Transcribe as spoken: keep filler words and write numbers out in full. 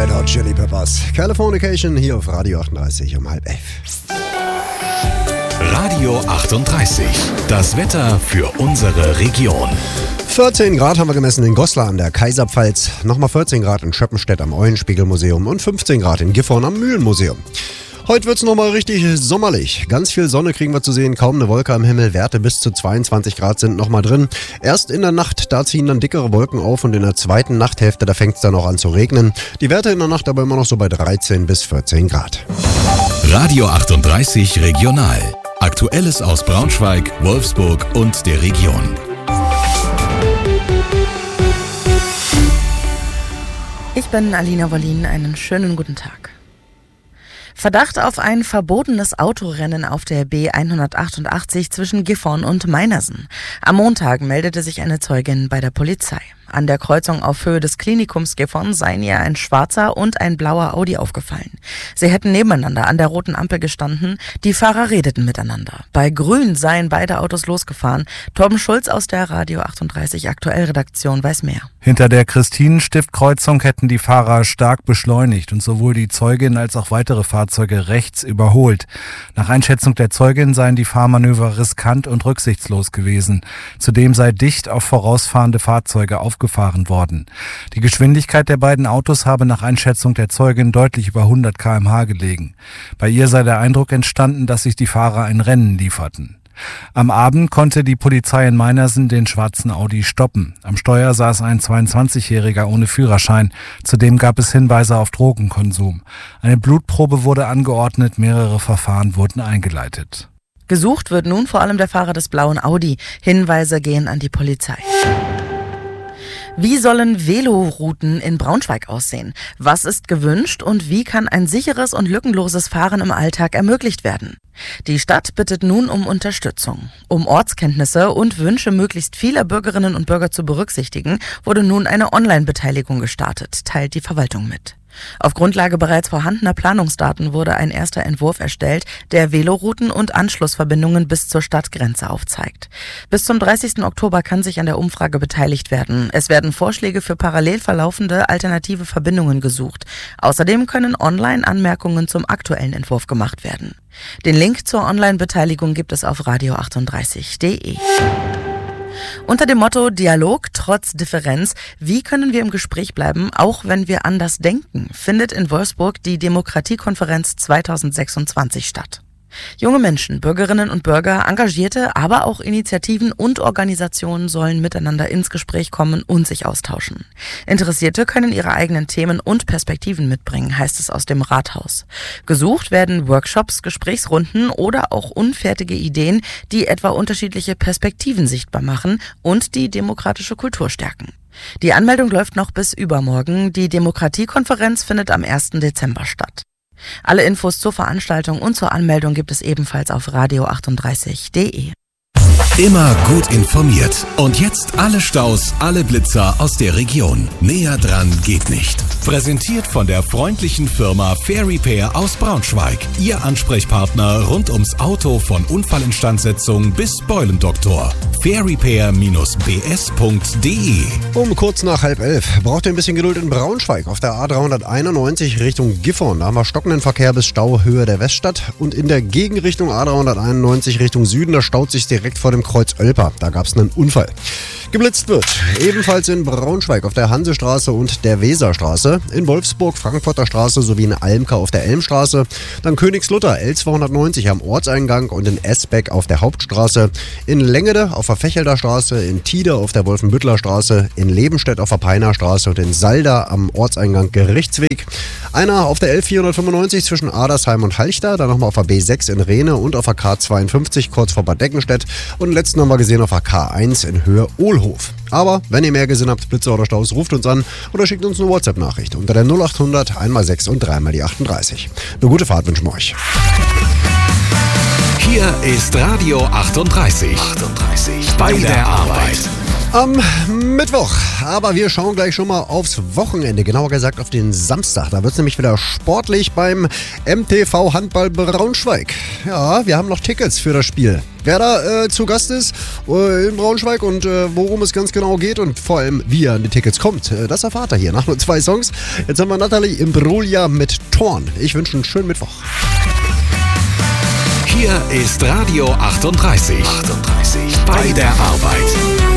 Red Hot Chili Peppers. Californication hier auf Radio achtunddreißig um halb elf. Radio achtunddreißig. Das Wetter für unsere Region. vierzehn Grad haben wir gemessen in Goslar an der Kaiserpfalz. Nochmal vierzehn Grad in Schöppenstedt am Eulenspiegelmuseum und fünfzehn Grad in Gifhorn am Mühlenmuseum. Heute wird es nochmal richtig sommerlich. Ganz viel Sonne kriegen wir zu sehen, kaum eine Wolke am Himmel. Werte bis zu zweiundzwanzig Grad sind nochmal drin. Erst in der Nacht, da ziehen dann dickere Wolken auf und in der zweiten Nachthälfte, da fängt es dann auch an zu regnen. Die Werte in der Nacht aber immer noch so bei dreizehn bis vierzehn Grad. Radio achtunddreißig Regional. Aktuelles aus Braunschweig, Wolfsburg und der Region. Ich bin Alina Wollin, einen schönen guten Tag. Verdacht auf ein verbotenes Autorennen auf der B hundertachtundachtzig zwischen Gifhorn und Meinersen. Am Montag meldete sich eine Zeugin bei der Polizei. An der Kreuzung auf Höhe des Klinikums Gifhorn seien ihr ein schwarzer und ein blauer Audi aufgefallen. Sie hätten nebeneinander an der roten Ampel gestanden, die Fahrer redeten miteinander. Bei Grün seien beide Autos losgefahren. Torben Schulz aus der Radio achtunddreißig Aktuell-Redaktion weiß mehr. Hinter der Christinenstift-Kreuzung hätten die Fahrer stark beschleunigt und sowohl die Zeugin als auch weitere Fahrzeuge rechts überholt. Nach Einschätzung der Zeugin seien die Fahrmanöver riskant und rücksichtslos gewesen. Zudem sei dicht auf vorausfahrende Fahrzeuge aufgefahren worden. Die Geschwindigkeit der beiden Autos habe nach Einschätzung der Zeugin deutlich über hundert Kilometer pro Stunde gelegen. Bei ihr sei der Eindruck entstanden, dass sich die Fahrer ein Rennen lieferten. Am Abend konnte die Polizei in Meinersen den schwarzen Audi stoppen. Am Steuer saß ein zweiundzwanzigjähriger ohne Führerschein. Zudem gab es Hinweise auf Drogenkonsum. Eine Blutprobe wurde angeordnet, mehrere Verfahren wurden eingeleitet. Gesucht wird nun vor allem der Fahrer des blauen Audi. Hinweise gehen an die Polizei. Wie sollen Velorouten in Braunschweig aussehen? Was ist gewünscht und wie kann ein sicheres und lückenloses Fahren im Alltag ermöglicht werden? Die Stadt bittet nun um Unterstützung. Um Ortskenntnisse und Wünsche möglichst vieler Bürgerinnen und Bürger zu berücksichtigen, wurde nun eine Online-Beteiligung gestartet, teilt die Verwaltung mit. Auf Grundlage bereits vorhandener Planungsdaten wurde ein erster Entwurf erstellt, der Velorouten und Anschlussverbindungen bis zur Stadtgrenze aufzeigt. Bis zum dreißigsten Oktober kann sich an der Umfrage beteiligt werden. Es werden Vorschläge für parallel verlaufende alternative Verbindungen gesucht. Außerdem können online Anmerkungen zum aktuellen Entwurf gemacht werden. Den Link zur Online-Beteiligung gibt es auf radio achtunddreißig punkt de. Unter dem Motto Dialog trotz Differenz, wie können wir im Gespräch bleiben, auch wenn wir anders denken, findet in Wolfsburg die Demokratiekonferenz zweitausendsechsundzwanzig statt. Junge Menschen, Bürgerinnen und Bürger, Engagierte, aber auch Initiativen und Organisationen sollen miteinander ins Gespräch kommen und sich austauschen. Interessierte können ihre eigenen Themen und Perspektiven mitbringen, heißt es aus dem Rathaus. Gesucht werden Workshops, Gesprächsrunden oder auch unfertige Ideen, die etwa unterschiedliche Perspektiven sichtbar machen und die demokratische Kultur stärken. Die Anmeldung läuft noch bis übermorgen. Die Demokratiekonferenz findet am ersten Dezember statt. Alle Infos zur Veranstaltung und zur Anmeldung gibt es ebenfalls auf radio achtunddreißig punkt de. Immer gut informiert. Und jetzt alle Staus, alle Blitzer aus der Region. Näher dran geht nicht. Präsentiert von der freundlichen Firma Fair Repair aus Braunschweig. Ihr Ansprechpartner rund ums Auto von Unfallinstandsetzung bis Beulendoktor. fair repair b s punkt de. Um kurz nach halb elf braucht ihr ein bisschen Geduld in Braunschweig. Auf der A dreihunderteinundneunzig Richtung Gifhorn. Da haben wir stockenden Verkehr bis Stauhöhe der Weststadt. Und in der Gegenrichtung A dreihunderteinundneunzig Richtung Süden, da staut sich direkt vor dem Kreuz Oelper. Da gab es einen Unfall. Geblitzt wird ebenfalls in Braunschweig auf der Hansestraße und der Weserstraße, in Wolfsburg Frankfurter Straße sowie in Almka auf der Elmstraße, dann Königslutter L zweihundertneunzig am Ortseingang und in Esbeck auf der Hauptstraße, in Lengede auf der Fechelder Straße, in Tide auf der Wolfenbüttler Straße, in Lebenstedt auf der Peiner Straße und in Salda am Ortseingang Gerichtsweg. Einer auf der L vierhundertfünfundneunzig zwischen Adersheim und Halchta, dann nochmal auf der B sechs in Rehne und auf der K zweiundfünfzig kurz vor Bad Deckenstedt und den letzten haben wir gesehen auf der K eins in Höhe Ohlhof. Aber wenn ihr mehr gesehen habt, Blitzer oder Staus, ruft uns an oder schickt uns eine WhatsApp-Nachricht unter der null achthundert einmal sechs und dreimal die achtunddreißig. Eine gute Fahrt wünschen wir euch. Hier ist Radio achtunddreißig. achtunddreißig. Bei der Arbeit. Am Mittwoch, aber wir schauen gleich schon mal aufs Wochenende, genauer gesagt auf den Samstag. Da wird es nämlich wieder sportlich beim M T V Handball Braunschweig. Ja, wir haben noch Tickets für das Spiel. Wer da äh, zu Gast ist äh, in Braunschweig und äh, worum es ganz genau geht und vor allem wie er an die Tickets kommt, äh, das erfahrt ihr hier nach nur zwei Songs. Jetzt haben wir Nathalie Imbruglia mit Torn. Ich wünsche einen schönen Mittwoch. Hier ist Radio achtunddreißig. achtunddreißig. Bei der Arbeit.